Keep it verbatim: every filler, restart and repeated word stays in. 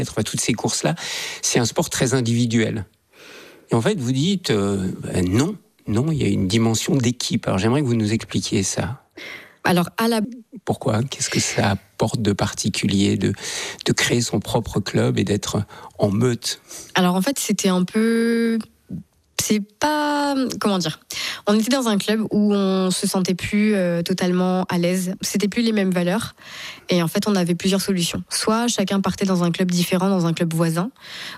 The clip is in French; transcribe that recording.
Enfin, toutes ces courses-là, c'est un sport très individuel. Et en fait, vous dites euh, ben non, non, il y a une dimension d'équipe. Alors j'aimerais que vous nous expliquiez ça. Alors, à la... Pourquoi ? Qu'est-ce que ça apporte de particulier de, de créer son propre club et d'être en meute ? Alors en fait, c'était un peu... C'est pas... Comment dire ? On était dans un club où on se sentait plus euh, totalement à l'aise. C'était plus les mêmes valeurs. Et en fait, on avait plusieurs solutions. Soit chacun partait dans un club différent, dans un club voisin,